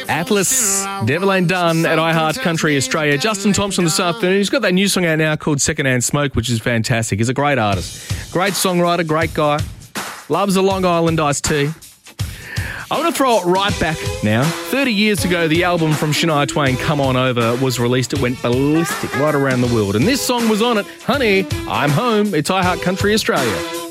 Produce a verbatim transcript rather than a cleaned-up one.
Atlas, Devil Ain't Done at iHeart Country Australia. Justin Thompson this afternoon. He's got that new song out now called Secondhand Smoke, which is fantastic. He's a great artist. Great songwriter, great guy. Loves a Long Island iced tea. I want to throw it right back now. thirty years ago, the album from Shania Twain, Come On Over, was released. It went ballistic right around the world. And this song was on it. Honey, I'm Home. It's iHeart Country Australia.